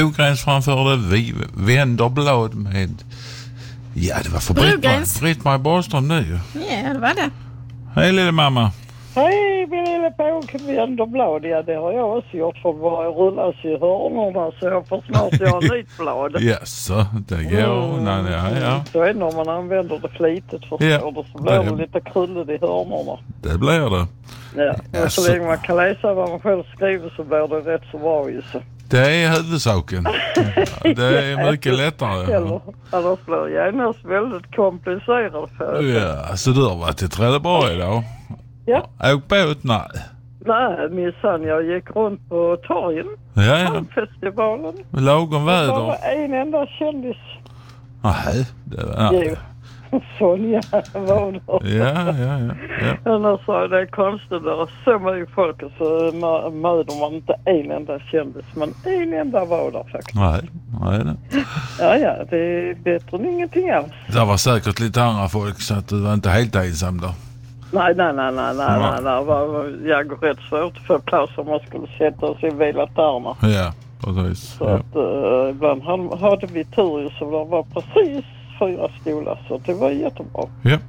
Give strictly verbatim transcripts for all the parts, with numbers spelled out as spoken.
Brogräns framförde Vi vänder blad med... Ja, det var för Britt-Marie Britt Borström nu. Ja, det var det. Hej lilla mamma. Hej min lilla påk, vänder blad. Ja, det har jag också gjort för att bara rullas i hörnorna så jag får snart göra nytt blad. Ja, så det går. Mm. Nej, ja, ja. Så är det när man använder det flitigt för Ja, så, så blir det lite krulligt i hörnorna. Det blir det. Ja, Ja, och så, så länge man kan läsa vad man själv skriver så blir det rätt så bra ju så. Det är huvudsaken. Det är mycket lättare. Eller, annars blir det genast väldigt komplicerat för det. Ja, så du har varit i Trelleborg idag? Ja. Åk båt? Nej. Nej, minsann, jag gick runt på torgen. Ja, ja. Festivalen. Lagom Det väder. var en enda kändis. Nej, det var... Jo. Sonja var det. Ja, ja, ja. ja. Annars sa det är konstigt, det är så mycket folk och så mö- möter man inte en enda kändis, men en enda var där faktiskt. Nej, nej. nej. Ja, ja, det är bättre än ingenting alls. Det var säkert lite andra folk så att du var inte helt ensam då. Nej, nej, nej, nej, nej, nej, nej. nej. Jag går rätt svårt för plats om man skulle sätta sig i vilatärerna. Ja, precis. Så Ja. att uh, ibland hade vi tur så det var precis fyra stolar så det var jättebra. Ja.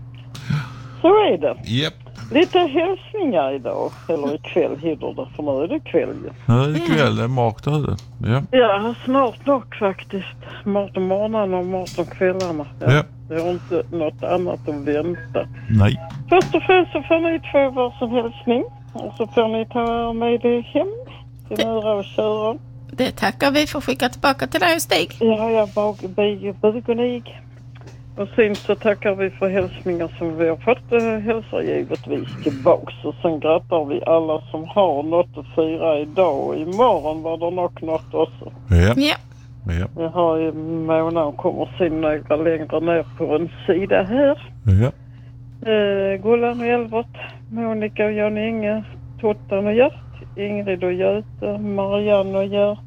Så är det. Japp. Lite hälsningar idag, eller ikväll hinner det, för nu är det kväll ju. Nu är det kväll, det är mörkt ute. Ja. Ja, snart dock faktiskt. Mart om morgonen och mart om kvällarna. Ja. Ja. Det har inte något annat att vänta. Nej. Först och främst så får ni två varsin hälsning. Och så får ni ta med det hem till Mora och köra. Det tackar vi för att skicka tillbaka till dig, Stig. Ja, jag bak bugonig. Och sen så tackar vi för hälsningar som vi har fått. Äh, hälsar givetvis tillbaks. Och sen grattar vi alla som har något att fira idag. Och imorgon var det nog något också. Ja. Ja. Ja. Vi har ju Mona och kommer sen några längre ner på en sida här. Ja. Eh, Gullan och Elvert, Monica och Jan Inge, Tottan och Gert, Ingrid och Göte, Marianne och Gert,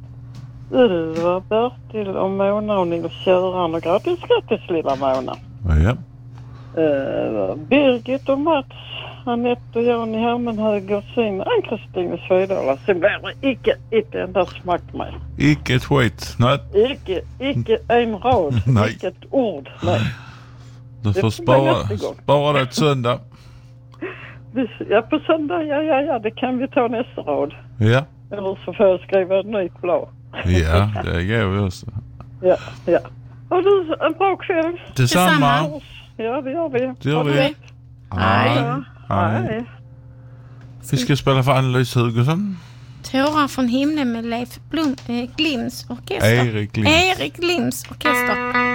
Ylva, Bertil och Mona och Nils-Göran och grattis, grattis lilla Mona. Ja. Eh, Birgit och Mats, Anette och Jan i Hermenhög och sin Ann-Kristin i Svedala. Sen blir det icke ett enda smack med. Icke ett skit. Nej. Icke, icke en rad, Nej. icke ett ord. Nej. Du får Det får vara spara, nästa gång. spara det till söndag. Ja, på söndag, ja, ja, ja, det kan vi ta nästa rad. Ja. Eller så får jag skriva ett nytt blad. Ja, det går vi också. Ja, ja. Och du, en bra kväll. Detsamma. Ja, det gör vi. Det gör vi. Hej. Hej. Hej. Vi ska spela för Ann-Louise Hugosson. Tårar från himlen med Leif Blom, eh, Glims orkester. Erik Glims. Erik Glims orkester.